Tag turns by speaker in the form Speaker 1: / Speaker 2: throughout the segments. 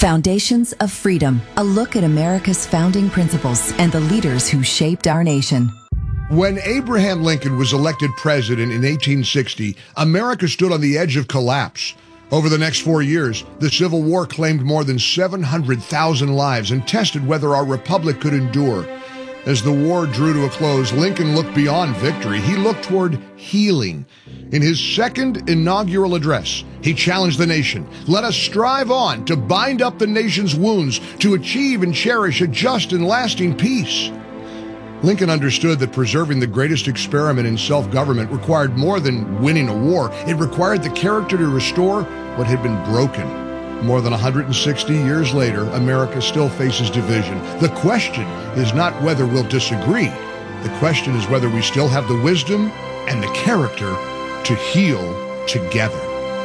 Speaker 1: Foundations of Freedom, a look at America's founding principles and the leaders who shaped our nation.
Speaker 2: When Abraham Lincoln was elected president in 1860, America stood on the edge of collapse. Over the next 4 years, the Civil War claimed more than 700,000 lives and tested whether our republic could endure. As the war drew to a close, Lincoln looked beyond victory. He looked toward healing. In his second inaugural address, he challenged the nation. Let us strive on to bind up the nation's wounds, to achieve and cherish a just and lasting peace. Lincoln understood that preserving the greatest experiment in self-government required more than winning a war. It required the character to restore what had been broken. More than 160 years later, America still faces division. The question is not whether we'll disagree. The question is whether we still have the wisdom and the character to heal together.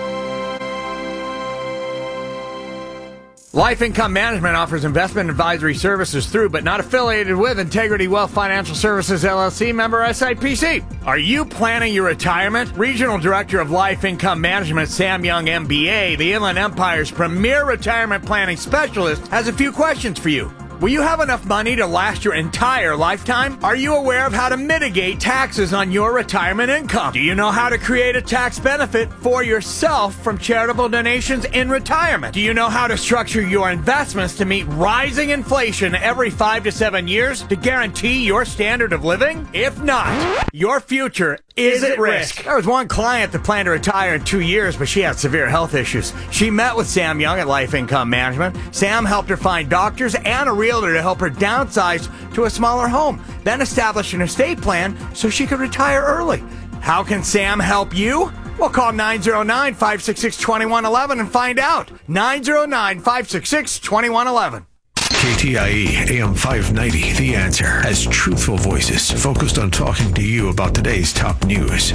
Speaker 3: Life Income Management offers investment advisory services through, but not affiliated with, Integrity Wealth Financial Services, LLC, member SIPC. Are you planning your retirement? Regional Director of Life Income Management, Sam Young, MBA, the Inland Empire's premier retirement planning specialist, has a few questions for you. Will you have enough money to last your entire lifetime? Are you aware of how to mitigate taxes on your retirement income? Do you know how to create a tax benefit for yourself from charitable donations in retirement? Do you know how to structure your investments to meet rising inflation every 5 to 7 years to guarantee your standard of living? If not, your future is at risk. There was one client that planned to retire in 2 years, but she had severe health issues. She met with Sam Young at Life Income Management. Sam helped her find doctors and a realtor to help her downsize to a smaller home, then establish an estate plan so she could retire early. How can Sam help you? Well, call 909-566-2111 and find out. 909-566-2111.
Speaker 4: KTIE AM 590, The Answer, has truthful voices focused on talking to you about today's top news.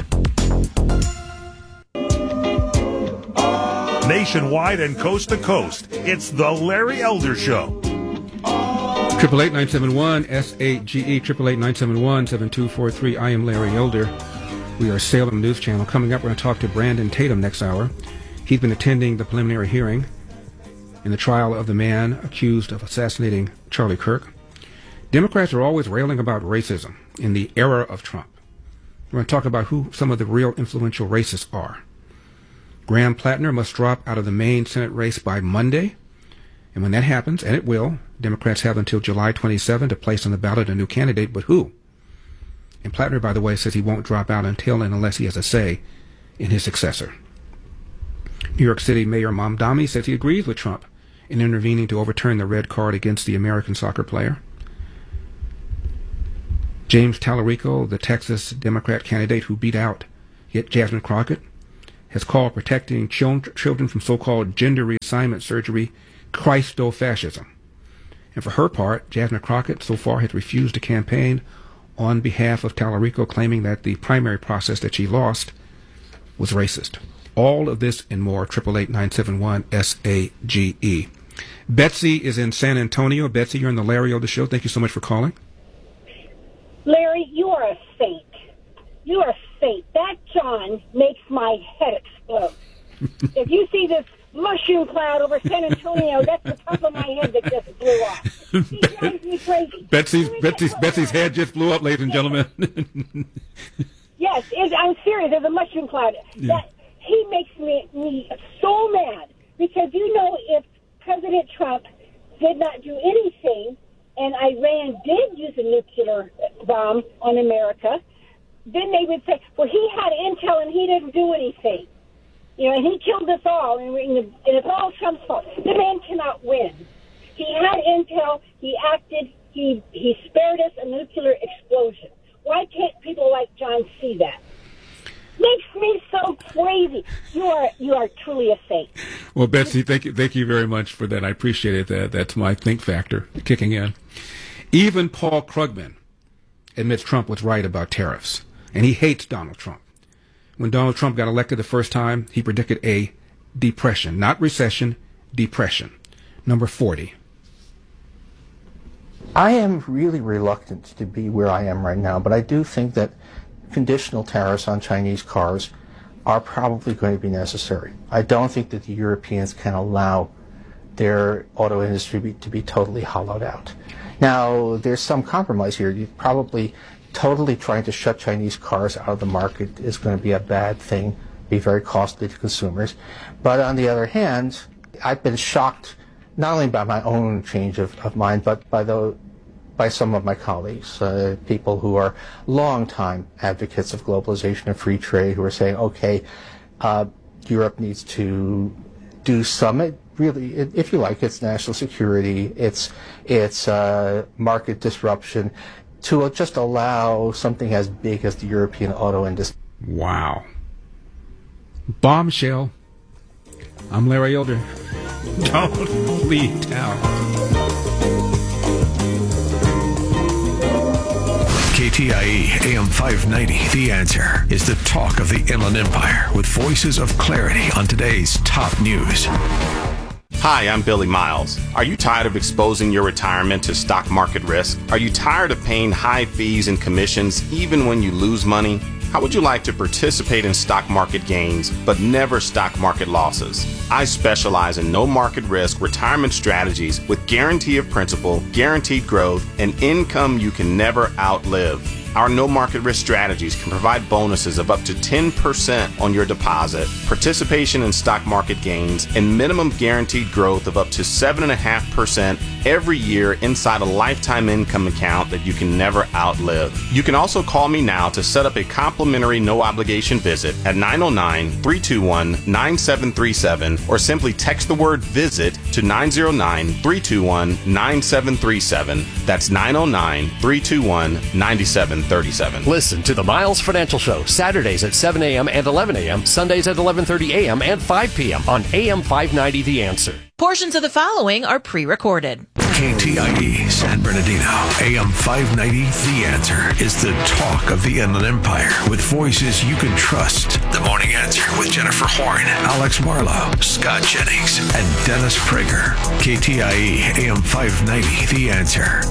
Speaker 5: Nationwide and coast to coast, it's the Larry Elder Show.
Speaker 6: 888-971-SAGE, 888-971-7243. I am Larry Elder. We are Salem News Channel. Coming up, we're going to talk to Brandon Tatum next hour. He's been attending the preliminary hearing in the trial of the man accused of assassinating Charlie Kirk. Democrats are always railing about racism in the era of Trump. We're going to talk about who some of the real influential racists are. Graham Plattner must drop out of the Maine Senate race by Monday. And when that happens, and it will, Democrats have until July 27 to place on the ballot a new candidate, but who? And Plattner, by the way, says he won't drop out until and unless he has a say in his successor. New York City Mayor Mamdani says he agrees with Trump in intervening to overturn the red card against the American soccer player. James Tallarico, the Texas Democrat candidate who beat out Jasmine Crockett, has called protecting children from so-called gender reassignment surgery Christo-fascism. And for her part, Jasmine Crockett so far has refused to campaign on behalf of Tallarico, claiming that the primary process that she lost was racist. All of this and more, 888-971-SAGE. Betsy is in San Antonio. Betsy, you're on the Larry Elder Show. Thank you so much for calling.
Speaker 7: Larry, you are a saint. You are a saint. That John makes my head explode. If you see this mushroom cloud over San Antonio, that's the top of my head that just blew off. He drives me crazy.
Speaker 6: Betsy's head just blew up, ladies and gentlemen.
Speaker 7: Yes, I'm serious. There's a mushroom cloud.
Speaker 6: Yeah.
Speaker 7: He makes me so mad because, you know, if President Trump did not do anything and Iran did use a nuclear bomb on America, then they would say, well, he had intel and he didn't do anything. You know, and he killed us all, and it's all Trump's fault. The man cannot win. He had intel, he acted, he spared us a nuclear explosion. Why can't people like John see that? Makes me so crazy. You are truly a saint.
Speaker 6: Well, Betsy, thank you very much for that. I appreciate it. That's my think factor kicking in. Even Paul Krugman admits Trump was right about tariffs, and he hates Donald Trump. When Donald Trump got elected the first time, he predicted a depression, not recession, depression. Number 40.
Speaker 8: I am really reluctant to be where I am right now, but I do think that conditional tariffs on Chinese cars are probably going to be necessary. I don't think that the Europeans can allow their auto industry to be totally hollowed out. Now, there's some compromise here. You probably totally trying to shut Chinese cars out of the market is going to be a bad thing, be very costly to consumers. But on the other hand, I've been shocked not only by my own change of mind, but by some of my colleagues, people who are longtime advocates of globalization and free trade, who are saying, okay, Europe needs to do some, really, if you like, it's national security, it's market disruption, to just allow something as big as the European auto industry.
Speaker 6: Wow. Bombshell. I'm Larry Elder. Don't leave town.
Speaker 4: KTIE AM 590, The Answer, is the talk of the Inland Empire with voices of clarity on today's top news.
Speaker 9: Hi, I'm Billy Miles. Are you tired of exposing your retirement to stock market risk? Are you tired of paying high fees and commissions even when you lose money? How would you like to participate in stock market gains but never stock market losses? I specialize in no market risk retirement strategies with guarantee of principal, guaranteed growth, and income you can never outlive. Our no market risk strategies can provide bonuses of up to 10% on your deposit, participation in stock market gains, and minimum guaranteed growth of up to 7.5% every year inside a lifetime income account that you can never outlive. You can also call me now to set up a complimentary no obligation visit at 909-321-9737 or simply text the word visit to 909-321-9737. That's 909-321-9737.
Speaker 10: Listen to the Miles Financial Show Saturdays at 7 a.m. and 11 a.m., Sundays at 11:30 a.m. and 5 p.m. on AM 590 The Answer.
Speaker 11: Portions of the following are pre-recorded.
Speaker 4: KTIE San Bernardino, AM 590, The Answer, is the talk of the Inland Empire with voices you can trust. The Morning Answer with Jennifer Horn, Alex Marlowe, Scott Jennings, and Dennis Prager. KTIE AM 590, The Answer.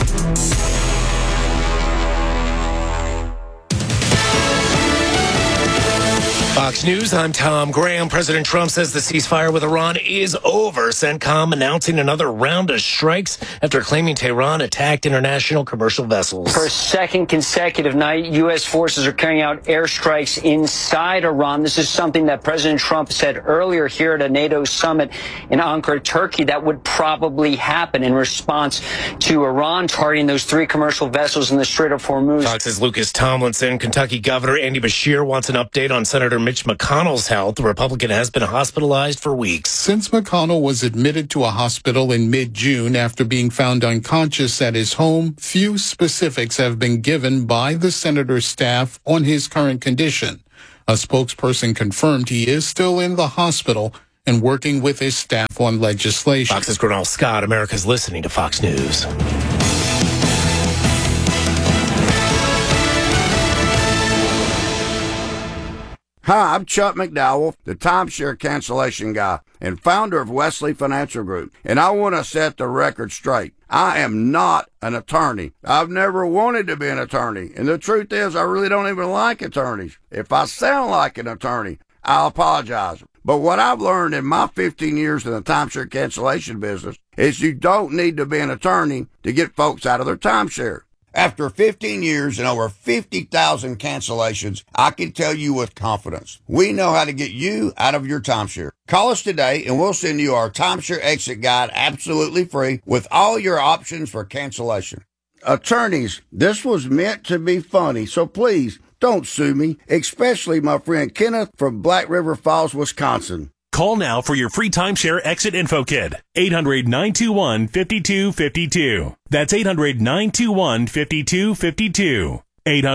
Speaker 12: Fox News, I'm Tom Graham. President Trump says the ceasefire with Iran is over. CENTCOM announcing another round of strikes after claiming Tehran attacked international commercial vessels.
Speaker 13: For a second consecutive night, U.S. forces are carrying out airstrikes inside Iran. This is something that President Trump said earlier here at a NATO summit in Ankara, Turkey, that would probably happen in response to Iran targeting those 3 commercial vessels in the Strait of Hormuz.
Speaker 12: Fox's Lucas Tomlinson. Kentucky Governor Andy Beshear wants an update on Senator Mitch McConnell's health. The Republican has been hospitalized for weeks.
Speaker 14: Since McConnell was admitted to a hospital in mid-June after being found unconscious at his home, few specifics have been given by the senator's staff on his current condition. A spokesperson confirmed he is still in the hospital and working with his staff on legislation.
Speaker 12: Fox's Gernal Scott. America's listening to Fox News.
Speaker 15: Hi, I'm Chuck McDowell, the timeshare cancellation guy and founder of Wesley Financial Group, and I want to set the record straight. I am not an attorney. I've never wanted to be an attorney, and the truth is I really don't even like attorneys. If I sound like an attorney, I'll apologize. But what I've learned in my 15 years in the timeshare cancellation business is you don't need to be an attorney to get folks out of their timeshare. After 15 years and over 50,000 cancellations, I can tell you with confidence, we know how to get you out of your timeshare. Call us today and we'll send you our timeshare exit guide absolutely free with all your options for cancellation. Attorneys, this was meant to be funny, so please don't sue me, especially my friend Kenneth from Black River Falls, Wisconsin.
Speaker 5: Call now for your free timeshare exit info kit. 800-921-5252. That's 800-921-5252.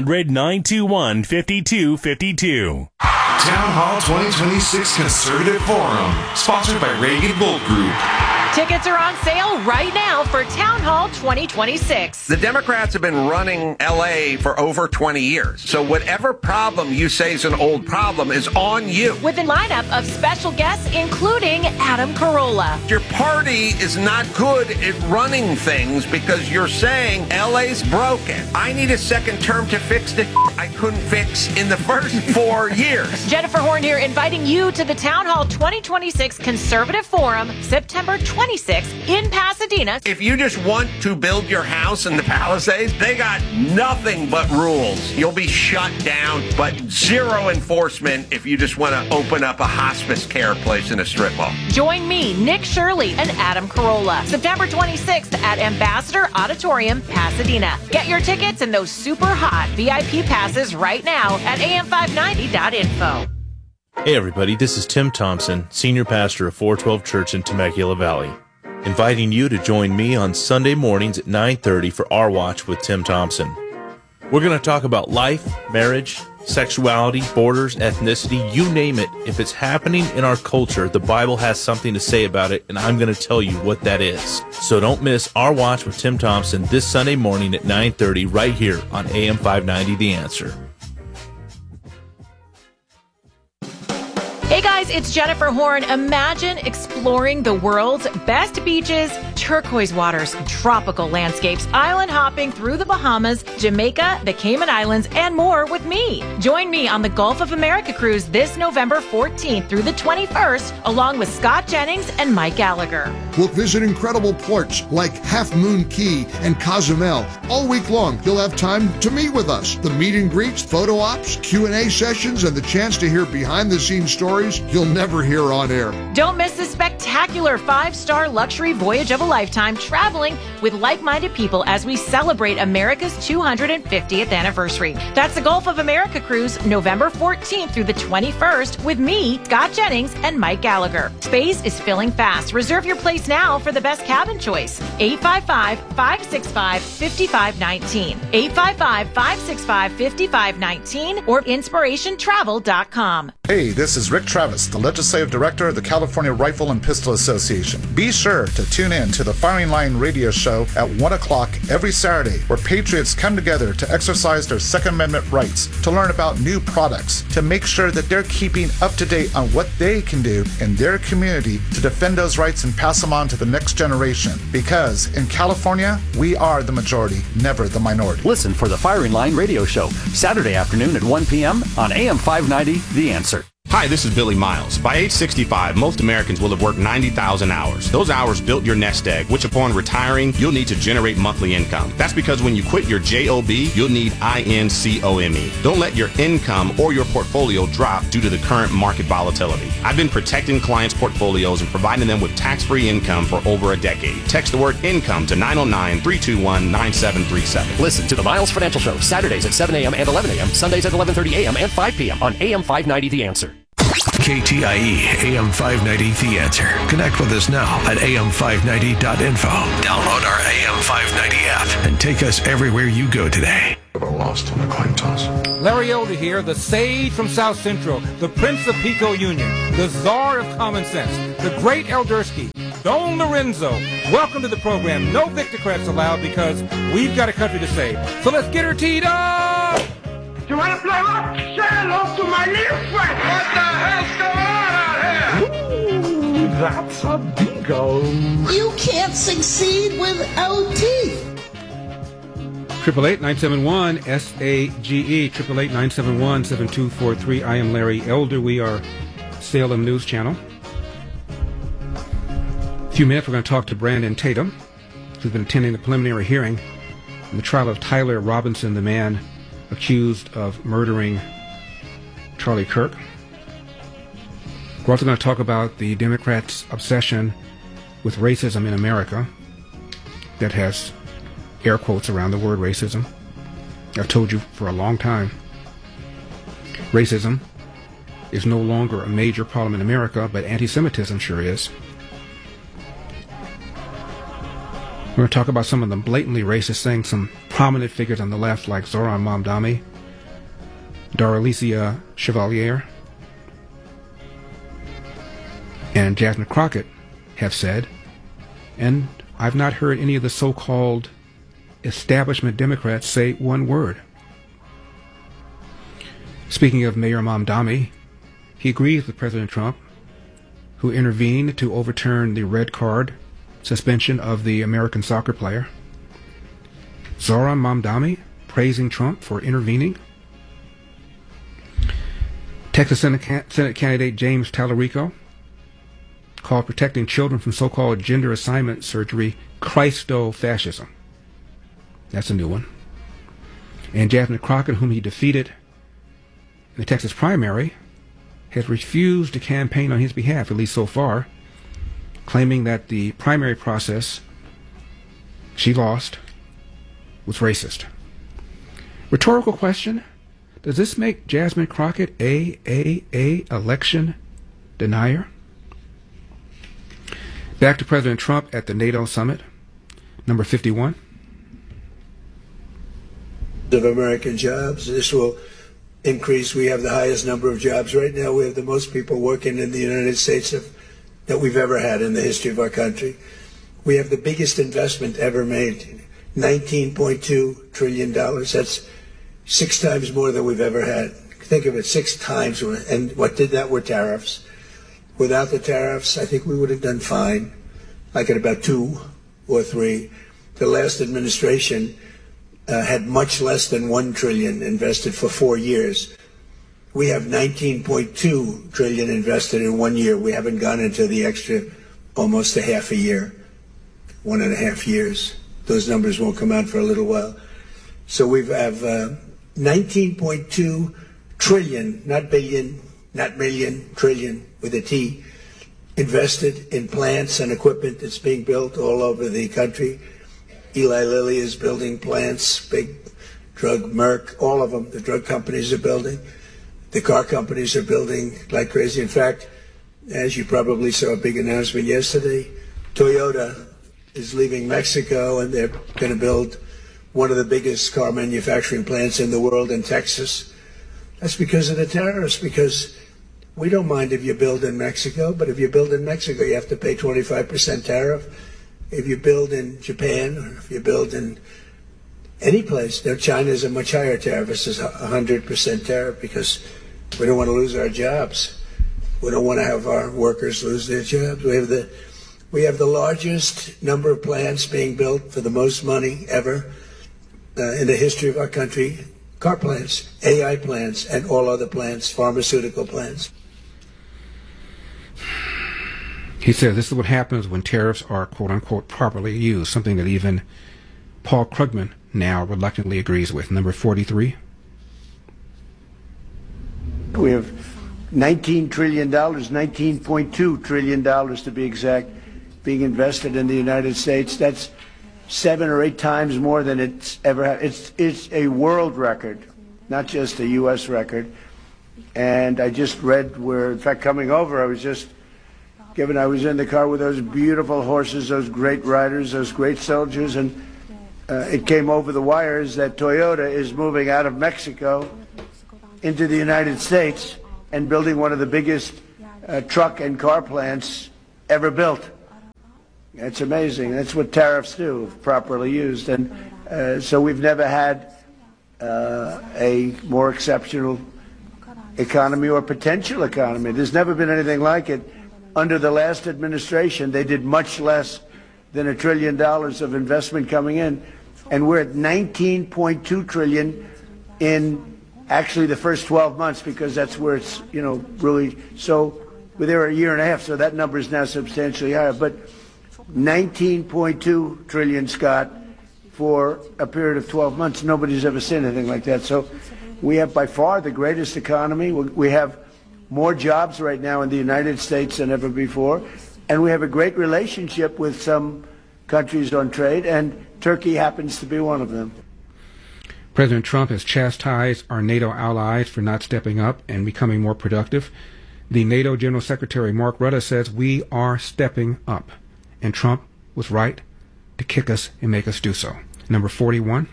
Speaker 5: 800-921-5252.
Speaker 16: Town Hall 2026 Conservative Forum, sponsored by Reagan Gold Group.
Speaker 11: Tickets are on sale right now for Town Hall 2026.
Speaker 16: The Democrats have been running L.A. for over 20 years. So whatever problem you say is an old problem is on you.
Speaker 11: With a lineup of special guests, including Adam Carolla.
Speaker 16: Your party is not good at running things because you're saying L.A.'s broken. I need a second term to fix the I couldn't fix in the first 4 years.
Speaker 11: Jennifer Horn here, inviting you to the Town Hall 2026 Conservative Forum, September 26th in Pasadena.
Speaker 16: If you just want to build your house in the Palisades, they got nothing but rules. You'll be shut down, but zero enforcement if you just want to open up a hospice care place in a strip mall.
Speaker 11: Join me, Nick Shirley, and Adam Carolla, September 26th at Ambassador Auditorium, Pasadena. Get your tickets and those super hot VIP passes right now at am590.info.
Speaker 17: Hey everybody, this is Tim Thompson, Senior Pastor of 412 Church in Temecula Valley, inviting you to join me on Sunday mornings at 9:30 for Our Watch with Tim Thompson. We're going to talk about life, marriage, sexuality, borders, ethnicity, you name it. If it's happening in our culture, the Bible has something to say about it, and I'm going to tell you what that is. So don't miss Our Watch with Tim Thompson this Sunday morning at 9:30 right here on AM 590 The Answer.
Speaker 11: Hey guys, it's Jennifer Horn. Imagine exploring the world's best beaches, turquoise waters, tropical landscapes, island hopping through the Bahamas, Jamaica, the Cayman Islands, and more with me. Join me on the Gulf of America cruise this November 14th through the 21st, along with Scott Jennings and Mike Gallagher.
Speaker 2: We'll visit incredible ports like Half Moon Key and Cozumel. All week long, you'll have time to meet with us. The meet and greets, photo ops, Q&A sessions, and the chance to hear behind-the-scenes stories you'll never hear on air.
Speaker 11: Don't miss this spectacular 5-star luxury voyage of a lifetime, traveling with like-minded people as we celebrate America's 250th anniversary. That's the Gulf of America cruise, November 14th through the 21st, with me, Scott Jennings, and Mike Gallagher. Space is filling fast. Reserve your place now for the best cabin choice. 855-565-5519. 855-565-5519 or inspirationtravel.com.
Speaker 18: Hey, this is Rick Travis, the Legislative Director of the California Rifle and Pistol Association. Be sure to tune in to the Firing Line radio show at 1 o'clock every Saturday, where patriots come together to exercise their Second Amendment rights, to learn about new products, to make sure that they're keeping up to date on what they can do in their community to defend those rights and pass them on to the next generation. Because in California, we are the majority, never the minority.
Speaker 19: Listen for the Firing Line radio show, Saturday afternoon at 1 p.m. on AM 590, The Answer.
Speaker 9: Hi, this is Billy Miles. By age 65, most Americans will have worked 90,000 hours. Those hours built your nest egg, which upon retiring, you'll need to generate monthly income. That's because when you quit your JOB, you'll need INCOME. Don't let your income or your portfolio drop due to the current market volatility. I've been protecting clients' portfolios and providing them with tax-free income for over a decade. Text the word income to 909-321-9737.
Speaker 10: Listen to the Miles Financial Show, Saturdays at 7 a.m. and 11 a.m., Sundays at 11:30 a.m. and 5 p.m. on AM 590 The Answer.
Speaker 4: KTIE AM 590 The Answer. Connect with us now at am590.info. Download our AM 590 app and take us everywhere you go today.
Speaker 20: Lost on the coin toss.
Speaker 6: Larry Elder here, the sage from South Central, the Prince of Pico Union, the czar of common sense, the great Eldersky, Don Lorenzo. Welcome to the program. No Victocrats allowed because we've got a country to save. So let's get her teed up!
Speaker 21: You want to play rock? Say hello to my little friend. What the hell's going on out here?
Speaker 20: Ooh, that's a bingo.
Speaker 21: You can't succeed without teeth.
Speaker 6: 888-971-SAGE, 888-971-7243. I am Larry Elder. We are Salem News Channel. In a few minutes, we're going to talk to Brandon Tatum, who's been attending the preliminary hearing in the trial of Tyler Robinson, the man accused of murdering Charlie Kirk. We're also going to talk about the Democrats' obsession with racism in America that has air quotes around the word racism. I've told you for a long time, racism is no longer a major problem in America, but anti-Semitism sure is. We're going to talk about some of the blatantly racist things some prominent figures on the left like Zoran Mamdani, Daralicia Chevalier, and Jasmine Crockett have said And I've not heard any of the so-called establishment Democrats say one word. Speaking of Mayor Mamdani, he agrees with President Trump, who intervened to overturn the red card suspension of the American soccer player. Zohran Mamdani praising Trump for intervening. Texas Senate candidate James Tallarico called protecting children from so-called gender assignment surgery Christo-fascism. That's a new one. And Jasmine Crockett, whom he defeated in the Texas primary, has refused to campaign on his behalf, at least so far, claiming that the primary process she lost was racist. Rhetorical question: does this make Jasmine Crockett a election denier? Back to President Trump at the NATO summit, number 51.
Speaker 1: Of American jobs. This will increase. We have the highest number of jobs right now. We have the most people working in the United States that we've ever had in the history of our country. We have the biggest investment ever made, $19.2 trillion. That's 6 times more than we've ever had. Think of it, 6 times. And what did that were tariffs. Without the tariffs, I think we would have done fine, like at about 2 or 3. The last administration had much less than $1 trillion invested for 4 years. We have $19.2 trillion invested in 1 year. We haven't gone into the extra almost a half a year, 1.5 years. Those numbers won't come out for a little while. So we have $19.2 trillion, not billion, not million, trillion with a T, invested in plants and equipment that's being built all over the country. Eli Lilly is building plants, big drug, Merck, all of them. The drug companies are building. The car companies are building like crazy. In fact, as you probably saw a big announcement yesterday, Toyota is leaving Mexico and they're going to build one of the biggest car manufacturing plants in the world in Texas. That's because of the tariffs, because we don't mind if you build in Mexico, but if you build in Mexico, you have to pay 25% tariff. If you build in Japan, or if you build in any place, China is a much higher tariff. This is 100% tariff because we don't want to lose our jobs. We don't want to have our workers lose their jobs. We have the largest number of plants being built for the most money ever in the history of our country. Car plants, AI plants, and all other plants, pharmaceutical plants.
Speaker 6: He says this is what happens when tariffs are quote-unquote properly used, something that even Paul Krugman now reluctantly agrees with. Number 43.
Speaker 22: We have $19 trillion, $19.2 trillion to be exact, being invested in the United States. That's 7 or 8 times more than it's ever had. It's a world record, not just a U.S. record. And I just read where, in fact, coming over, I was in the car with those beautiful horses, those great riders, those great soldiers, and it came over the wires that Toyota is moving out of Mexico into the United States and building one of the biggest truck and car plants ever built. It's amazing. That's what tariffs do, if properly used. And so we've never had a more exceptional economy or potential economy. There's never been anything like it. Under the last administration, they did much less than $1 trillion of investment coming in. And we're at $19.2 trillion in actually the first 12 months, because that's where it's, really, so we're there a year and a half, so that number is now substantially higher. But 19.2 trillion, Scott, for a period of 12 months. Nobody's ever seen anything like that. So we have by far the greatest economy. We have more jobs right now in the United States than ever before. And we have a great relationship with some countries on trade, and Turkey happens to be one of them.
Speaker 6: President Trump has chastised our NATO allies for not stepping up and becoming more productive. The NATO General Secretary Mark Rutte says we are stepping up. And Trump was right to kick us and make us do so. Number 41.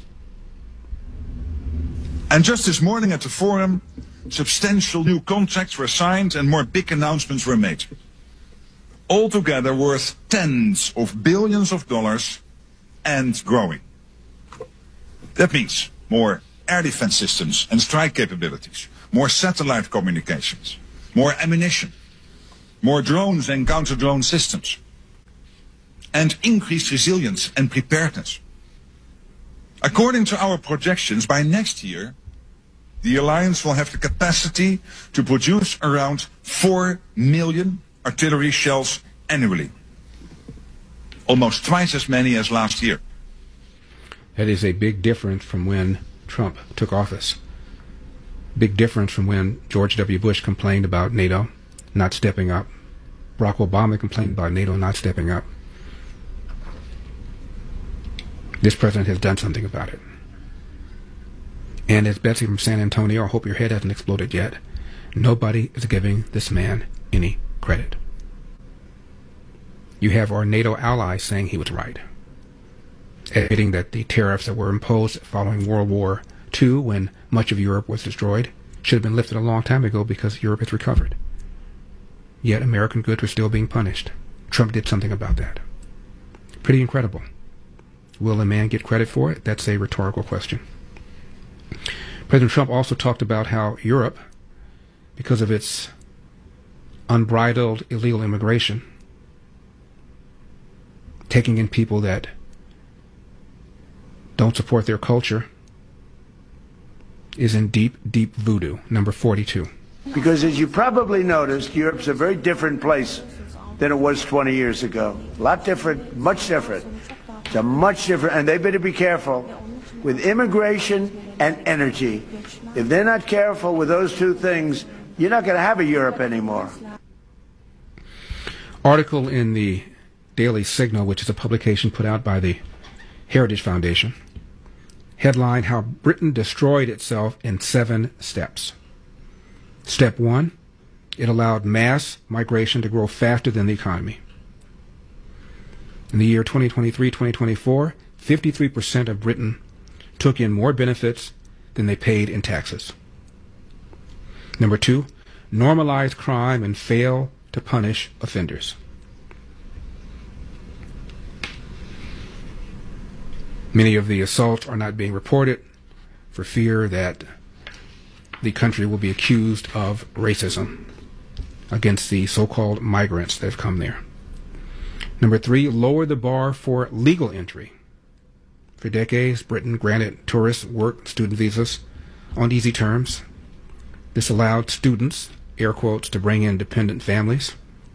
Speaker 23: And just this morning at the forum, substantial new contracts were signed and more big announcements were made. altogether worth tens of billions of dollars and growing. That means more air defense systems and strike capabilities, more satellite communications, more ammunition, more drones and counter-drone systems, and increased resilience and preparedness. According to our projections, by next year, the alliance will have the capacity to produce around 4 million artillery shells annually. Almost twice as many as last year.
Speaker 6: That is a big difference from when Trump took office. Big difference from when George W. Bush complained about NATO not stepping up. Barack Obama complained about NATO not stepping up. This president has done something about it. And as Betsy from San Antonio, I hope your head hasn't exploded yet, nobody is giving this man any credit. You have our NATO allies saying he was right, admitting that the tariffs that were imposed following World War II, when much of Europe was destroyed, should have been lifted a long time ago because Europe has recovered. Yet American goods were still being punished. Trump did something about that. Pretty incredible. Will a man get credit for it? That's a rhetorical question. President Trump also talked about how Europe, because of its unbridled illegal immigration, taking in people that don't support their culture, is in deep, deep voodoo, number 42.
Speaker 22: Because as you probably noticed, Europe's a very different place than it was 20 years ago. A lot different, much different. It's a much different, and they better be careful with immigration and energy. If they're not careful with those two things, you're not going to have a Europe anymore.
Speaker 6: Article in the Daily Signal, which is a publication put out by the Heritage Foundation. Headline, How Britain Destroyed Itself in 7 Steps. Step 1, it allowed mass migration to grow faster than the economy. In the year 2023-2024, 53% of Britain took in more benefits than they paid in taxes. Number 2, normalize crime and fail to punish offenders. Many of the assaults are not being reported for fear that the country will be accused of racism against the so-called migrants that have come there. Number 3, lower the bar for legal entry. For decades, Britain granted tourists work student visas on easy terms. This allowed students, air quotes, to bring in dependent families.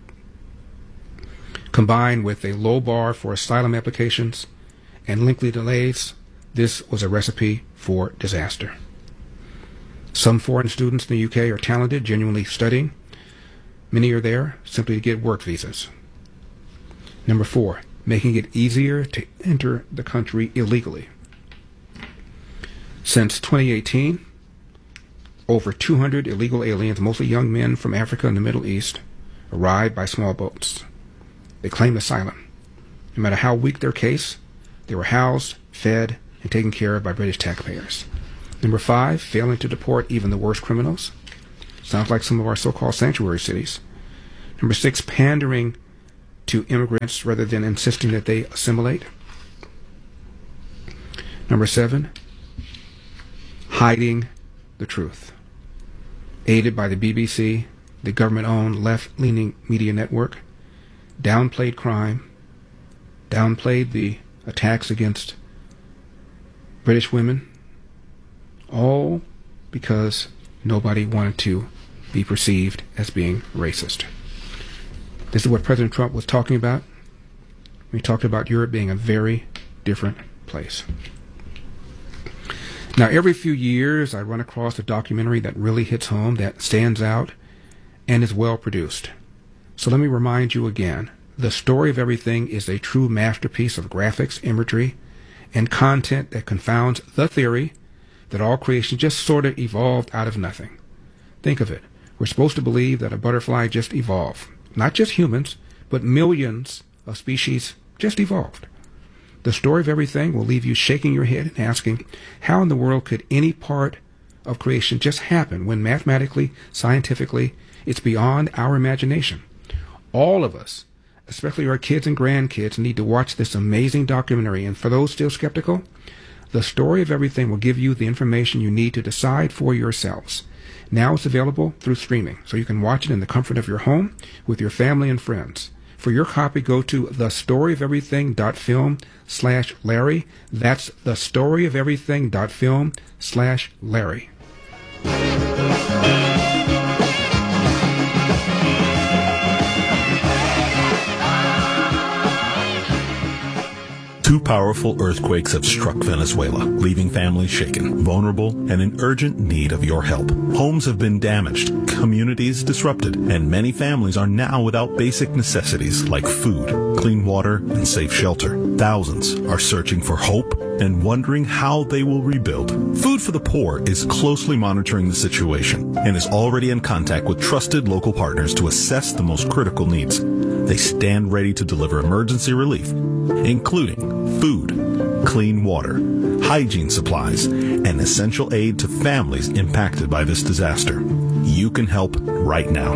Speaker 6: Combined with a low bar for asylum applications and lengthy delays, this was a recipe for disaster. Some foreign students in the UK are talented, genuinely studying. Many are there simply to get work visas. Number 4, making it easier to enter the country illegally. Since 2018, over 200 illegal aliens, mostly young men from Africa and the Middle East, arrived by small boats. They claim asylum. No matter how weak their case, they were housed, fed, and taken care of by British taxpayers. Number 5, failing to deport even the worst criminals. Sounds like some of our so-called sanctuary cities. Number 6, pandering to immigrants rather than insisting that they assimilate. Number 7, hiding the truth. Aided by the BBC, the government-owned left-leaning media network, downplayed crime, downplayed the attacks against British women, all because nobody wanted to be perceived as being racist. This is what President Trump was talking about. We talked about Europe being a very different place. Now, every few years, I run across a documentary that really hits home, that stands out, and is well produced. So let me remind you again, The Story of Everything is a true masterpiece of graphics, imagery, and content that confounds the theory that all creation just sort of evolved out of nothing. Think of it. We're supposed to believe that a butterfly just evolved. Not just humans, but millions of species just evolved. The Story of Everything will leave you shaking your head and asking, how in the world could any part of creation just happen when mathematically, scientifically, it's beyond our imagination? All of us especially our kids and grandkids, need to watch this amazing documentary. And for those still skeptical, The Story of Everything will give you the information you need to decide for yourselves. Now it's available through streaming, so you can watch it in the comfort of your home with your family and friends. For your copy, go to thestoryofeverything.film/Larry. That's thestoryofeverything.film/Larry.
Speaker 3: Two powerful earthquakes have struck Venezuela, leaving families shaken, vulnerable, and in urgent need of your help. Homes have been damaged, communities disrupted, and many families are now without basic necessities like food, clean water, and safe shelter. Thousands are searching for hope and wondering how they will rebuild. Food for the Poor is closely monitoring the situation and is already in contact with trusted local partners to assess the most critical needs. They stand ready to deliver emergency relief, including food, clean water, hygiene supplies, and essential aid to families impacted by this disaster. You can help right now.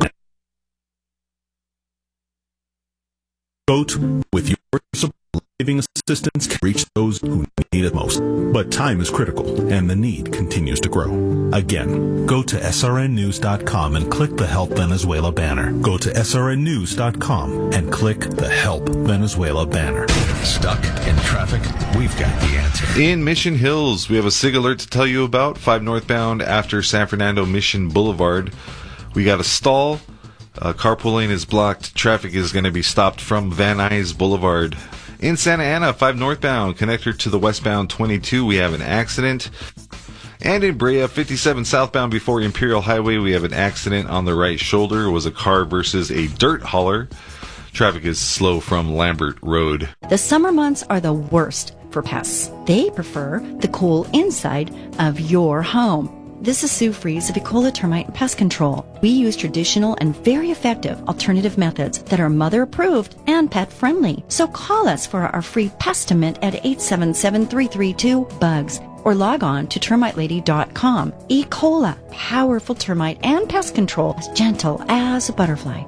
Speaker 3: Vote with your support. Living assistance can reach those who need it most. But time is critical, and the need continues to grow. Again, go to srnnews.com and click the Help Venezuela banner. Go to srnnews.com and click the Help Venezuela banner.
Speaker 4: Stuck in traffic? We've got the answer.
Speaker 7: In Mission Hills, we have a SIG alert to tell you about. 5 northbound after San Fernando Mission Boulevard. We got a stall. Carpool lane is blocked. Traffic is going to be stopped from Van Nuys Boulevard. In Santa Ana, 5 northbound, connector to the westbound 22, we have an accident. And in Brea, 57 southbound before Imperial Highway, we have an accident on the right shoulder. It was a car versus a dirt hauler. Traffic is slow from Lambert Road.
Speaker 8: The summer months are the worst for pests. They prefer the cool inside of your home. This is Sue Fries of Ecola Termite and Pest Control. We use traditional and very effective alternative methods that are mother-approved and pet-friendly. So call us for our free Pestimate at 877-332-BUGS or log on to termitelady.com. Ecola, powerful termite and pest control, as gentle as a butterfly.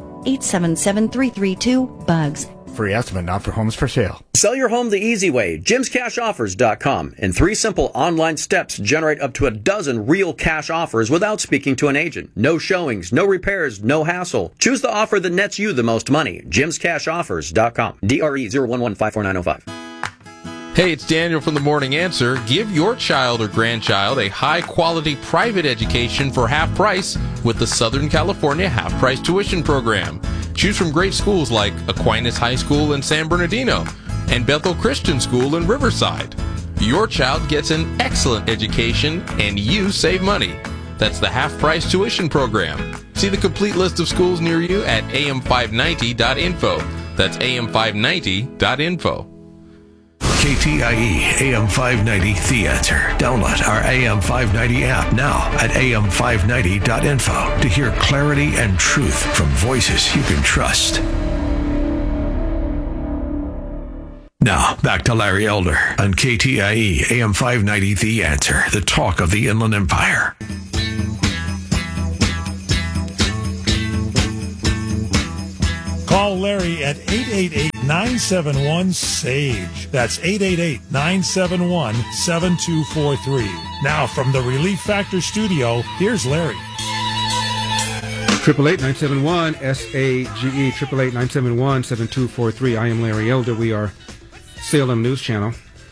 Speaker 8: 877-332-BUGS.
Speaker 24: Free estimate not for homes for sale.
Speaker 25: Sell your home the easy way. JimsCashOffers.com. In 3 simple online steps, generate up to a dozen real cash offers without speaking to an agent. No showings, no repairs, no hassle. Choose the offer that nets you the most money. JimsCashOffers.com. DRE0115495.
Speaker 26: Hey, it's Daniel from The Morning Answer. Give your child or grandchild a high-quality private education for half price with the Southern California Half-Price Tuition Program. Choose from great schools like Aquinas High School in San Bernardino and Bethel Christian School in Riverside. Your child gets an excellent education and you save money. That's the Half-Price Tuition Program. See the complete list of schools near you at am590.info. That's am590.info.
Speaker 4: KTIE AM 590 The Answer. Download our AM 590 app now at am590.info to hear clarity and truth from voices you can trust. Now, back to Larry Elder on KTIE AM 590 The Answer, the talk of the Inland Empire.
Speaker 5: Call Larry at 888-971-SAGE. That's 888-971-7243. Now, from the Relief Factor studio, here's Larry.
Speaker 6: 888-971-SAGE, 888-971-7243. I am Larry Elder. We are Salem News Channel.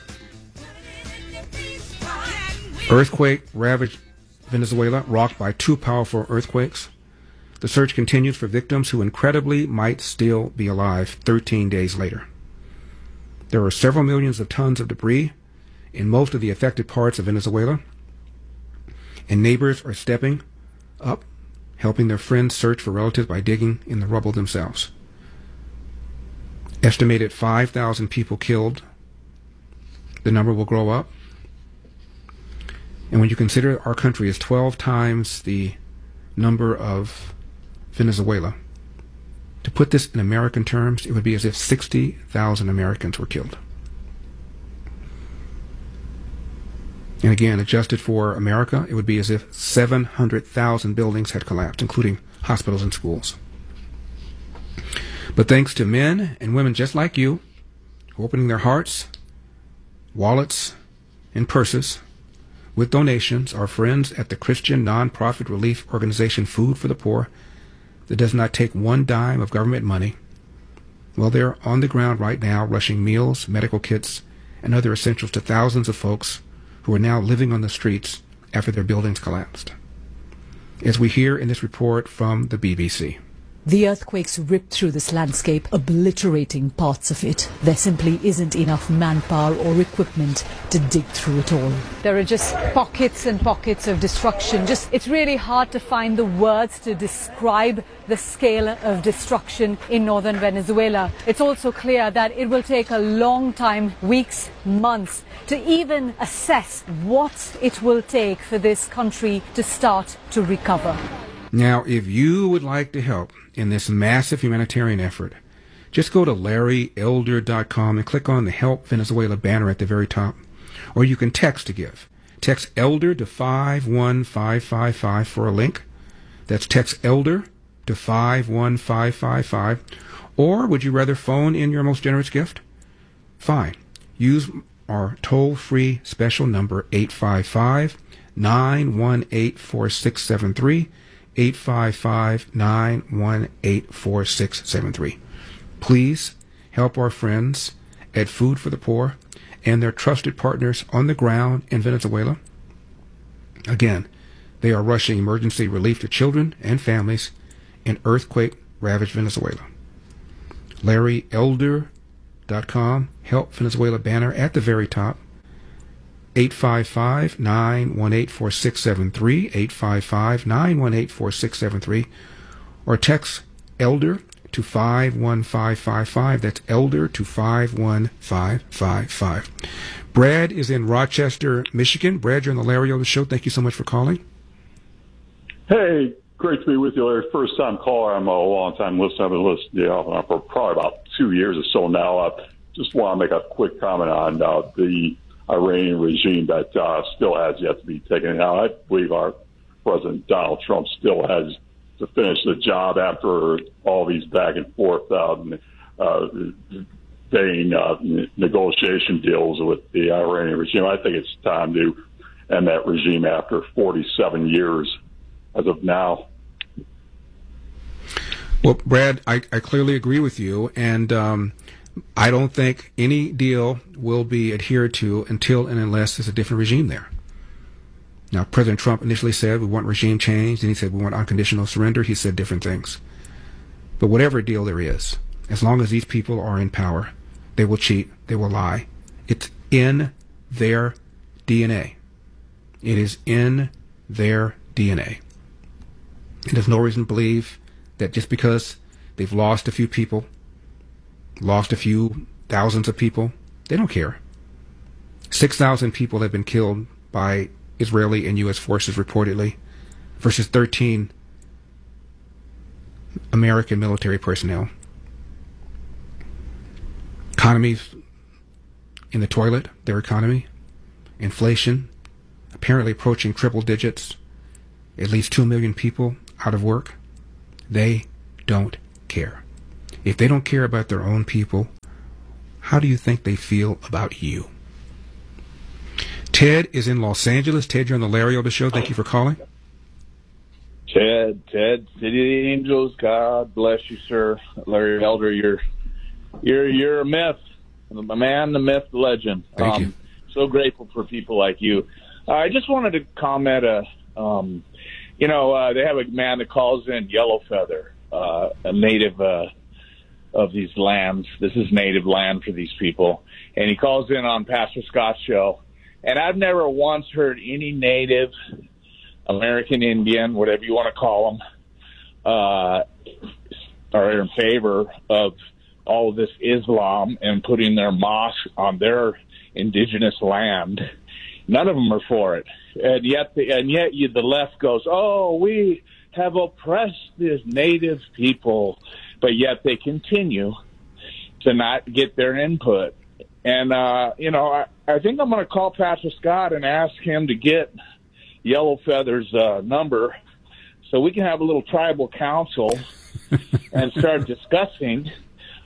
Speaker 6: Earthquake ravaged Venezuela, rocked by 2 powerful earthquakes. The search continues for victims who incredibly might still be alive 13 days later. There are several millions of tons of debris in most of the affected parts of Venezuela, and neighbors are stepping up, helping their friends search for relatives by digging in the rubble themselves. Estimated 5,000 people killed. The number will grow up. And when you consider our country is 12 times the number of Venezuela, to put this in American terms, it would be as if 60,000 Americans were killed. And again, adjusted for America, it would be as if 700,000 buildings had collapsed, including hospitals and schools. But thanks to men and women just like you, who are opening their hearts, wallets, and purses with donations, our friends at the Christian nonprofit relief organization Food for the Poor, that does not take one dime of government money, well, they're on the ground right now rushing meals, medical kits, and other essentials to thousands of folks who are now living on the streets after their buildings collapsed. As we hear in this report from the BBC.
Speaker 12: The earthquakes ripped through this landscape, obliterating parts of it. There simply isn't enough manpower or equipment to dig through it all.
Speaker 13: There are just pockets and pockets of destruction. It's really hard to find the words to describe the scale of destruction in northern Venezuela. It's also clear that it will take a long time, weeks, months, to even assess what it will take for this country to start to recover.
Speaker 6: Now, if you would like to help in this massive humanitarian effort, just go to LarryElder.com and click on the Help Venezuela banner at the very top. Or you can text to give. Text ELDER to 51555 for a link. That's text ELDER to 51555. Or would you rather phone in your most generous gift? Fine. Use our toll-free special number 855-918-4673. 855-918-4673. Please help our friends at Food for the Poor and their trusted partners on the ground in Venezuela. Again, they are rushing emergency relief to children and families in earthquake-ravaged Venezuela. LarryElder.com, Help Venezuela banner at the very top. 855-918-4673, 855-918-4673, or text ELDER to 51555. That's ELDER to 51555. Brad is in Rochester, Michigan. Brad, you're on the Larry Elder Show. Thank you so much for calling.
Speaker 14: Hey, great to be with you, Larry. First time caller. I'm a long time listener. I've been listening for probably about 2 years or so now. I just want to make a quick comment on the Iranian regime that still has yet to be taken out. I believe our President Donald Trump still has to finish the job after all these back and forth vain negotiation deals with the Iranian regime. I think it's time to end that regime after 47 years as of now.
Speaker 6: Well, Brad, I clearly agree with you, and I don't think any deal will be adhered to until and unless there's a different regime there. Now, President Trump initially said we want regime change, and he said we want unconditional surrender. He said different things. But whatever deal there is, as long as these people are in power, they will cheat, they will lie. It's in their DNA. It is in their DNA. And there's no reason to believe that just because they've lost a few people, lost a few thousands of people, they don't care. 6,000 people have been killed by Israeli and U.S. forces reportedly, versus 13 American military personnel. Economies in the toilet, their economy. Inflation apparently approaching triple digits. At least 2 million people out of work. They don't care. If they don't care about their own people, how do you think they feel about you? Ted is in Los Angeles. Ted, you're on the Larry Elder Show. Thank you for calling.
Speaker 15: Ted, City of the Angels. God bless you, sir. Larry Elder, you're a myth, a man, the myth, the legend.
Speaker 6: Thank you.
Speaker 15: So grateful for people like you. I just wanted to comment. They have a man that calls in Yellow Feather, a native of these lands. This is native land for these people, and he calls in on Pastor Scott's show. And I've never once heard any native, American Indian, whatever you want to call them, are in favor of all of this Islam and putting their mosque on their indigenous land. None of them are for it. And yet the left goes, oh, we have oppressed these native people, but yet they continue to not get their input. And, I think I'm going to call Pastor Scott and ask him to get Yellow Feather's number so we can have a little tribal council and start discussing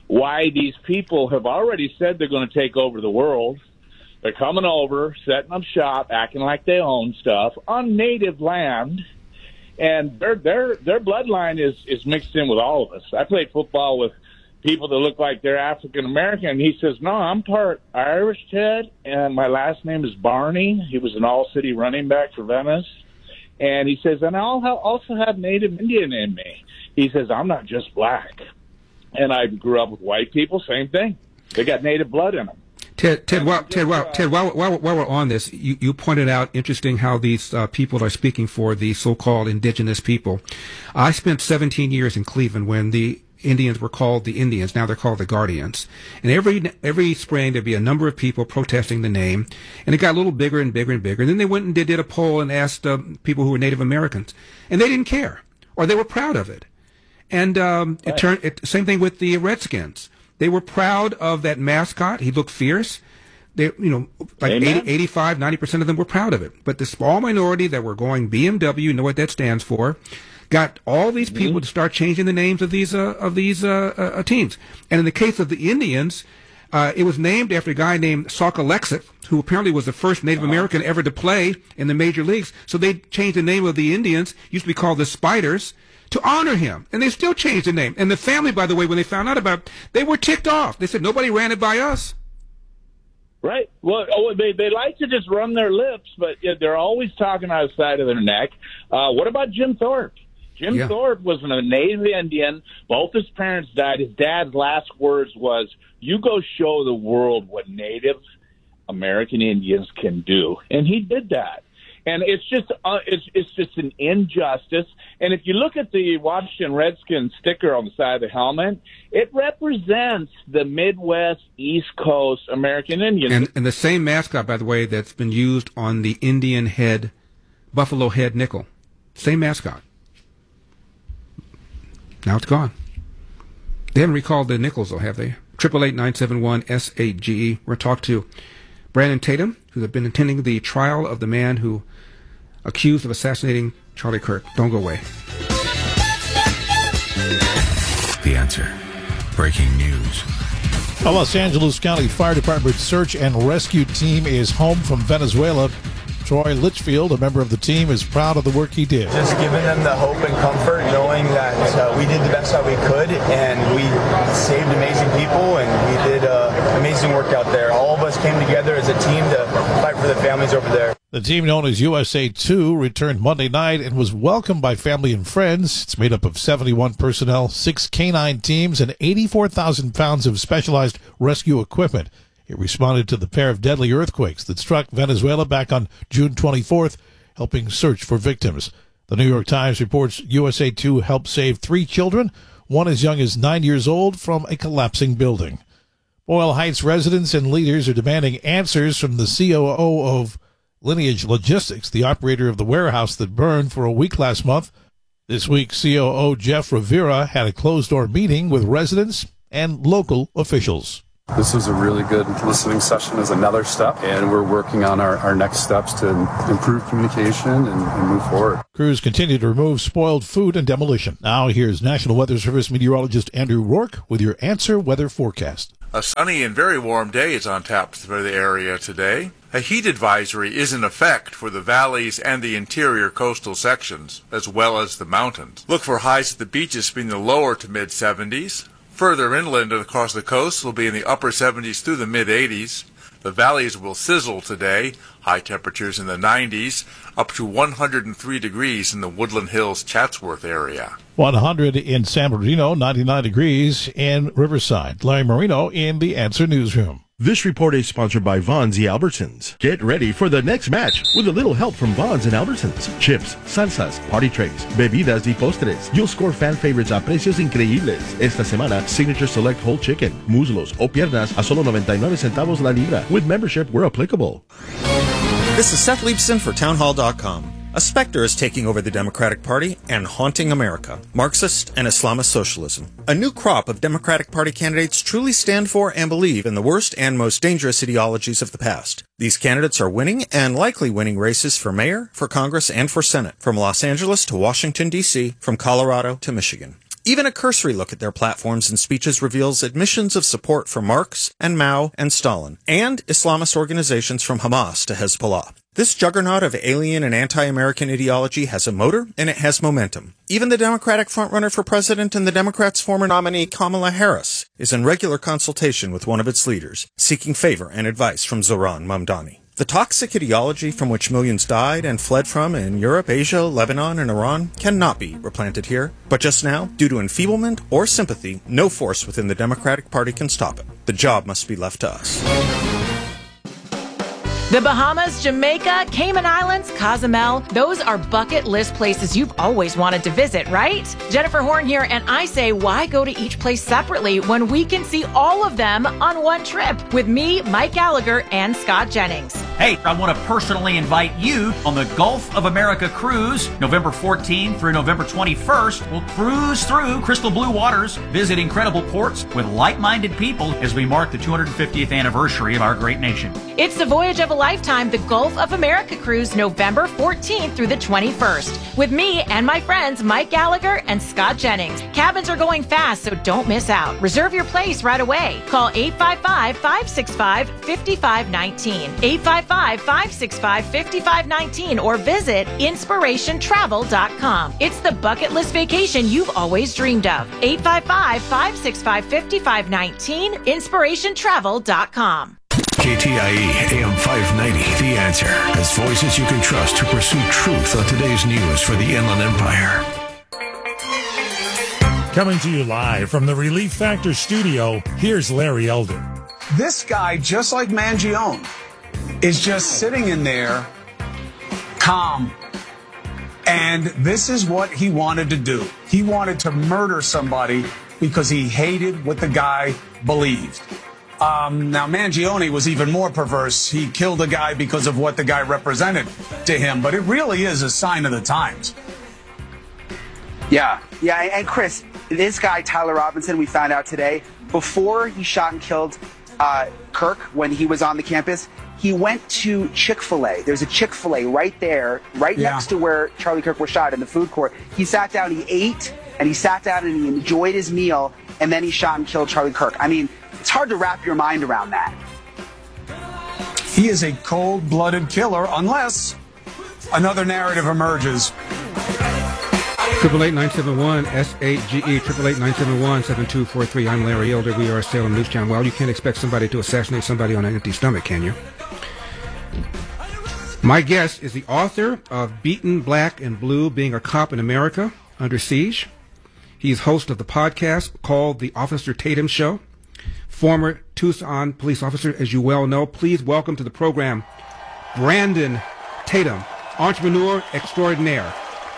Speaker 15: why these people have already said they're going to take over the world. They're coming over, setting up shop, acting like they own stuff on native land, and their bloodline is mixed in with all of us. I played football with people that look like they're African American, and he says, "No, I'm part Irish, Ted, and my last name is Barney." He was an all-city running back for Venice, and he says, "And I'll also have Native Indian in me." He says, "I'm not just black." And I grew up with white people, same thing. They got native blood in them.
Speaker 6: Ted, while we're on this, you pointed out interesting how these people are speaking for the so-called indigenous people. I spent 17 years in Cleveland when the Indians were called the Indians. Now they're called the Guardians. And every spring there'd be a number of people protesting the name, and it got a little bigger and bigger and bigger. And then they went and did a poll and asked people who were Native Americans, and they didn't care, or they were proud of it. And same thing with the Redskins. They were proud of that mascot. He looked fierce. They, like 85, 90% of them were proud of it. But the small minority that were going BMW, you know what that stands for, got all these people to start changing the names of these teams. And in the case of the Indians, it was named after a guy named Sauk Alexis, who apparently was the first Native American ever to play in the major leagues. So they changed the name of the Indians, used to be called the Spiders, to honor him. And they still changed the name. And the family, by the way, when they found out about it, they were ticked off. They said, nobody ran it by us.
Speaker 15: Right. Well, they like to just run their lips, but they're always talking outside of their neck. What about Jim Thorpe? Jim Thorpe was a Native Indian. Both his parents died. His dad's last words was, "You go show the world what Native American Indians can do." And he did that. And it's just an injustice. And if you look at the Washington Redskins sticker on the side of the helmet, it represents the Midwest, East Coast American Indians.
Speaker 6: And the same mascot, by the way, that's been used on the Indian head, buffalo head nickel. Same mascot. Now it's gone. They haven't recalled the nickels, though, have they? 888-971-SAGE. We're going to talk to Brandon Tatum, who has been attending the trial of the man who accused of assassinating Charlie Kirk. Don't go away.
Speaker 4: The Answer. Breaking news.
Speaker 5: A Los Angeles County Fire Department search and rescue team is home from Venezuela. Troy Litchfield, a member of the team, is proud of the work he did.
Speaker 2: Just giving them the hope and comfort, knowing that we did the best that we could, and we saved amazing people, and we did amazing work out there. All of us came together as a team to fight for the families over there.
Speaker 5: The team, known as USA 2, returned Monday night and was welcomed by family and friends. It's made up of 71 personnel, 6 canine teams, and 84,000 pounds of specialized rescue equipment. It responded to the pair of deadly earthquakes that struck Venezuela back on June 24th, helping search for victims. The New York Times reports USA 2 helped save 3 children, one as young as 9 years old, from a collapsing building. Boyle Heights residents and leaders are demanding answers from the COO of Lineage Logistics, the operator of the warehouse that burned for a week last month. This week, COO Jeff Rivera had a closed-door meeting with residents and local officials.
Speaker 11: This was a really good listening session as another step, and we're working on our next steps to improve communication and move forward.
Speaker 5: Crews continue to remove spoiled food and demolition. Now here's National Weather Service meteorologist Andrew Rourke with your Answer Weather forecast.
Speaker 16: A sunny and very warm day is on tap for the area today. A heat advisory is in effect for the valleys and the interior coastal sections, as well as the mountains. Look for highs at the beaches being the lower to mid-70s. Further inland and across the coast will be in the upper 70s through the mid-80s. The valleys will sizzle today, high temperatures in the 90s, up to 103 degrees in the Woodland Hills, Chatsworth area.
Speaker 5: 100 in San Bernardino, 99 degrees in Riverside. Larry Marino in the Answer Newsroom.
Speaker 17: This report is sponsored by Vons y Albertsons. Get ready for the next match with a little help from Vons and Albertsons. Chips, salsas, party trays, bebidas y postres. You'll score fan favorites a precios increíbles. Esta semana, Signature Select Whole Chicken, muslos o piernas a solo 99 centavos la libra. With membership where applicable.
Speaker 18: This is Seth Leibson for Townhall.com. A specter is taking over the Democratic Party and haunting America. Marxist and Islamist socialism. A new crop of Democratic Party candidates truly stand for and believe in the worst and most dangerous ideologies of the past. These candidates are winning and likely winning races for mayor, for Congress, and for Senate, from Los Angeles to Washington, D.C., from Colorado to Michigan. Even a cursory look at their platforms and speeches reveals admissions of support for Marx and Mao and Stalin, and Islamist organizations from Hamas to Hezbollah. This juggernaut of alien and anti-American ideology has a motor, and it has momentum. Even the Democratic frontrunner for president and the Democrats' former nominee Kamala Harris is in regular consultation with one of its leaders, seeking favor and advice from Zoran Mamdani. The toxic ideology from which millions died and fled from in Europe, Asia, Lebanon, and Iran cannot be replanted here. But just now, due to enfeeblement or sympathy, no force within the Democratic Party can stop it. The job must be left to us.
Speaker 1: The Bahamas, Jamaica, Cayman Islands, Cozumel, those are bucket list places you've always wanted to visit, right? Jennifer Horn here, and I say, why go to each place separately when we can see all of them on one trip with me, Mike Gallagher, and Scott Jennings?
Speaker 9: Hey, I want to personally invite you on the Gulf of America cruise, November 14th through November 21st. We'll cruise through crystal blue waters, visit incredible ports with like-minded people as we mark the 250th anniversary of our great nation.
Speaker 1: It's the voyage of a lifetime, the Gulf of America cruise, November 14th through the 21st, with me and my friends Mike Gallagher and Scott Jennings. Cabins are going fast, so don't miss out. Reserve your place right away. Call 855-565-5519, 855-565-5519, or visit inspirationtravel.com. It's the bucket list vacation you've always dreamed of. 855-565-5519, inspirationtravel.com.
Speaker 4: KTIE AM 590, The Answer, has voices you can trust to pursue truth on today's news for the Inland Empire.
Speaker 10: Coming to you live from the Relief Factor studio, here's Larry Elder.
Speaker 19: This guy, just like Mangione, is just sitting in there, calm. And this is what he wanted to do. He wanted to murder somebody because he hated what the guy believed. Now, Mangione was even more perverse. He killed a guy because of what the guy represented to him, but it really is a sign of the times.
Speaker 20: Yeah, and Chris, this guy, Tyler Robinson, we found out today, before he shot and killed Kirk when he was on the campus, he went to Chick-fil-A. There's a Chick-fil-A right there, next to where Charlie Kirk was shot in the food court. He sat down, he ate, and he sat down and he enjoyed his meal, and then he shot and killed Charlie Kirk. I mean, it's hard to wrap your mind around that.
Speaker 19: He is a cold-blooded killer unless another narrative emerges.
Speaker 6: 888-971-SAGE, 888-971-7243. I'm Larry Elder. We are a Salem News Channel. Well, you can't expect somebody to assassinate somebody on an empty stomach, can you? My guest is the author of Beaten Black and Blue, Being a Cop in America Under Siege. He's host of the podcast called The Officer Tatum Show. Former Tucson police officer, as you well know. Please welcome to the program, Brandon Tatum, entrepreneur extraordinaire.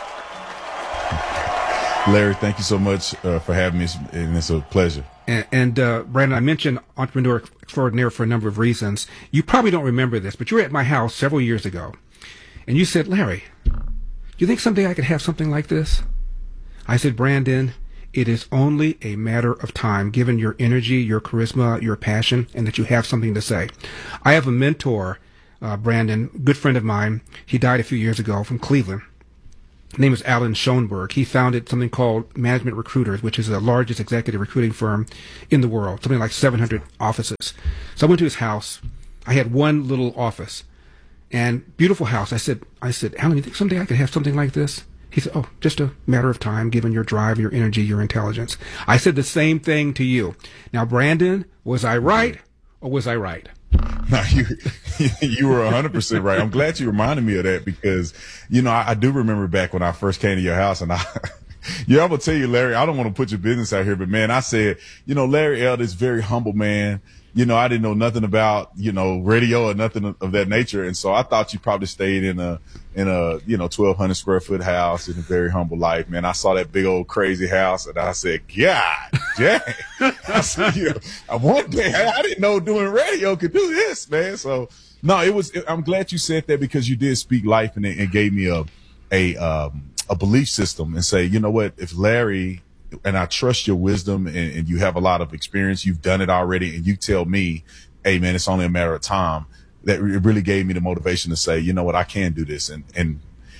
Speaker 21: Larry, thank you so much for having me, and it's a pleasure.
Speaker 6: And Brandon, I mentioned entrepreneur extraordinaire for a number of reasons. You probably don't remember this, but you were at my house several years ago, and you said, Larry, do you think someday I could have something like this? I said, Brandon, it is only a matter of time, given your energy, your charisma, your passion, and that you have something to say. I have a mentor, Brandon, good friend of mine. He died a few years ago from Cleveland. His name is Alan Schoenberg. He founded something called Management Recruiters, which is the largest executive recruiting firm in the world, something like 700 offices. So I went to his house. I had one little office, and beautiful house. I said, Alan, you think someday I could have something like this? He said, oh, just a matter of time, given your drive, your energy, your intelligence. I said the same thing to you. Now, Brandon, was I right or was I right?
Speaker 21: No, you were 100% right. I'm glad you reminded me of that because, I do remember back when I first came to your house and I'm going to tell you, Larry, I don't want to put your business out here, but man, I said, Larry Elder is a very humble man. I didn't know nothing about, radio or nothing of that nature. And so I thought you probably stayed in a 1,200 square foot house in a very humble life, man. I saw that big old crazy house and I said, God, dang. I said, one day I didn't know doing radio could do this, man. So no, I'm glad you said that because you did speak life and it gave me a belief system and say, you know what, if Larry, and I trust your wisdom and you have a lot of experience. You've done it already. And you tell me, hey, man, it's only a matter of time. That it really gave me the motivation to say, you know what, I can do this. And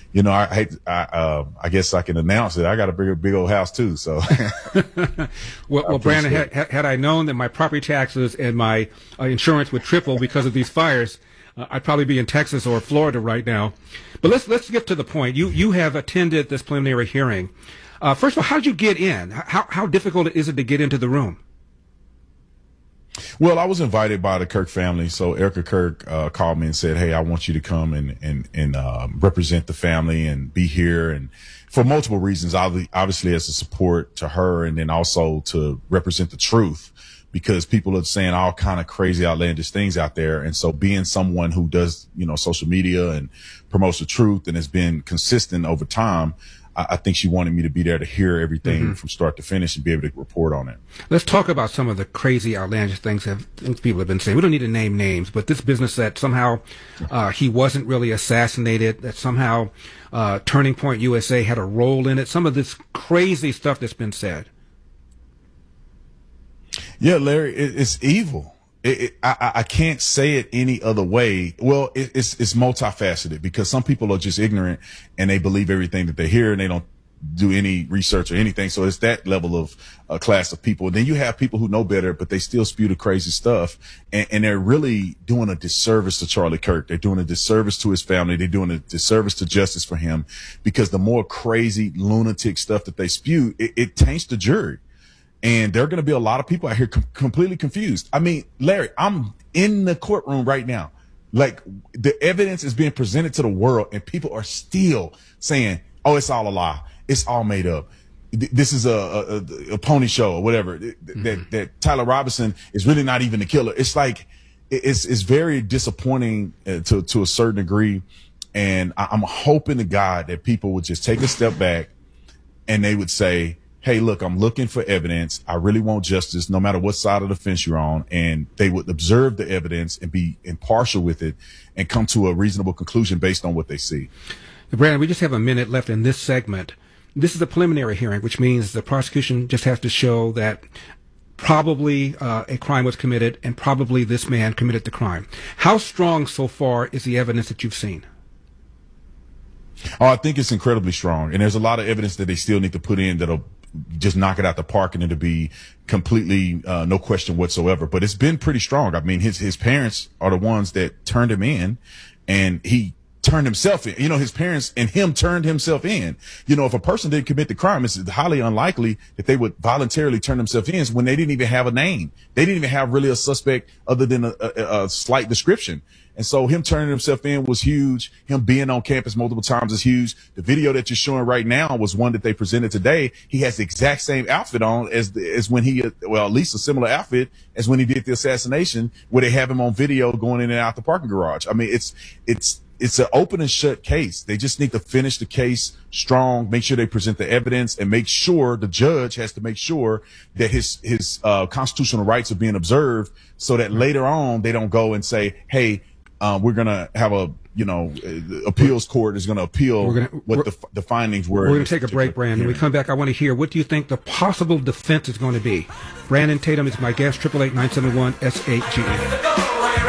Speaker 21: I guess I can announce it. I got a big old house too. So,
Speaker 6: well, Brandon, had I known that my property taxes and my insurance would triple because of these fires, I'd probably be in Texas or Florida right now. But let's get to the point. You have attended this preliminary hearing. First of all, how did you get in? How difficult is it to get into the room?
Speaker 21: Well, I was invited by the Kirk family. So Erica Kirk called me and said, "Hey, I want you to come and represent the family and be here." And for multiple reasons, obviously as a support to her, and then also to represent the truth, because people are saying all kind of crazy, outlandish things out there. And so being someone who does, social media and promotes the truth and has been consistent over time, I think she wanted me to be there to hear everything from start to finish and be able to report on it.
Speaker 6: Let's talk about some of the crazy, outlandish things people have been saying. We don't need to name names, but this business that somehow he wasn't really assassinated, that somehow Turning Point USA had a role in it, some of this crazy stuff that's been said.
Speaker 21: Yeah, Larry, it's evil. I can't say it any other way. Well, it's multifaceted, because some people are just ignorant and they believe everything that they hear and they don't do any research or anything. So it's that level of class of people. And then you have people who know better, but they still spew the crazy stuff. And they're really doing a disservice to Charlie Kirk. They're doing a disservice to his family. They're doing a disservice to justice for him, because the more crazy lunatic stuff that they spew, it taints the jury. And there are going to be a lot of people out here completely confused. I mean, Larry, I'm in the courtroom right now. Like, the evidence is being presented to the world and people are still saying, oh, it's all a lie. It's all made up. This is a pony show or whatever. That Tyler Robinson is really not even the killer. It's like, it's very disappointing to a certain degree. And I'm hoping to God that people would just take a step back and they would say, hey, look, I'm looking for evidence. I really want justice, no matter what side of the fence you're on. And they would observe the evidence and be impartial with it and come to a reasonable conclusion based on what they see.
Speaker 6: Brandon, we just have a minute left in this segment. This is a preliminary hearing, which means the prosecution just has to show that probably a crime was committed and probably this man committed the crime. How strong so far is the evidence that you've seen?
Speaker 21: Oh, I think it's incredibly strong. And there's a lot of evidence that they still need to put in that'll just knock it out the park and it'll be completely no question whatsoever. But it's been pretty strong. I mean, his parents are the ones that turned him in, and he turned himself in. His parents and him turned himself in. If a person didn't commit the crime, it's highly unlikely that they would voluntarily turn themselves in when they didn't even have a name. They didn't even have really a suspect other than a slight description. And so him turning himself in was huge. Him being on campus multiple times is huge. The video that you're showing right now was one that they presented today. He has the exact same outfit on as when at least a similar outfit as when he did the assassination, where they have him on video going in and out the parking garage. I mean, it's an open and shut case. They just need to finish the case strong, make sure they present the evidence, and make sure the judge has to make sure that his constitutional rights are being observed, so that later on they don't go and say, hey, we're going to have appeals court is going to appeal the findings were.
Speaker 6: We're going to take a break, Brandon. When we come back, I want to hear, what do you think the possible defense is going to be? Brandon Tatum is my guest, 888-971-SAGE.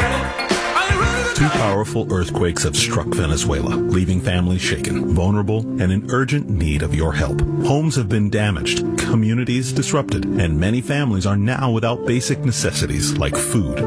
Speaker 3: Two powerful earthquakes have struck Venezuela, leaving families shaken, vulnerable, and in urgent need of your help. Homes have been damaged, communities disrupted, and many families are now without basic necessities like food,